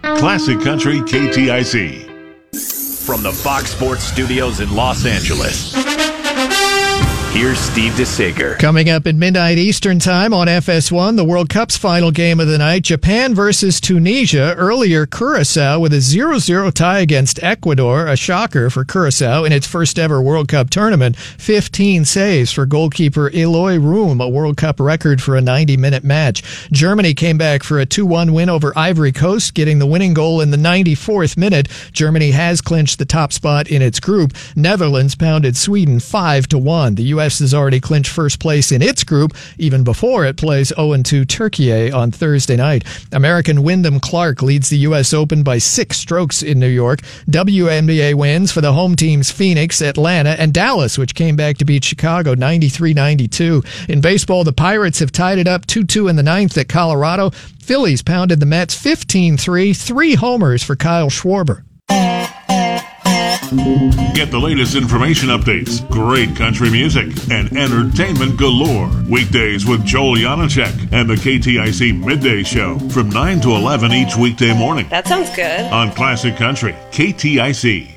Classic Country KTIC. From the Fox Sports Studios in Los Angeles, here's Steve DeSager. Coming up at midnight Eastern Time on FS1, the World Cup's final game of the night, Japan versus Tunisia. Earlier, Curaçao with a 0-0 tie against Ecuador, a shocker for Curaçao in its first ever World Cup tournament. 15 saves for goalkeeper Eloy Room, a World Cup record for a 90-minute match. Germany came back for a 2-1 win over Ivory Coast, getting the winning goal in the 94th minute. Germany has clinched the top spot in its group. Netherlands pounded Sweden 5-1. The U.S. has already clinched first place in its group, even before it plays 0-2 Turkey on Thursday night. American Wyndham Clark leads the U.S. Open by 6 strokes in New York. WNBA wins for the home teams Phoenix, Atlanta, and Dallas, which came back to beat Chicago 93-92. In baseball, the Pirates have tied it up 2-2 in the 9th at Colorado. Phillies pounded the Mets 15-3, 3 homers for Kyle Schwarber. Get the latest information updates, great country music, and entertainment galore. Weekdays with Joel Janacek and the KTIC Midday Show from 9 to 11 each weekday morning. That sounds good. On Classic Country, KTIC.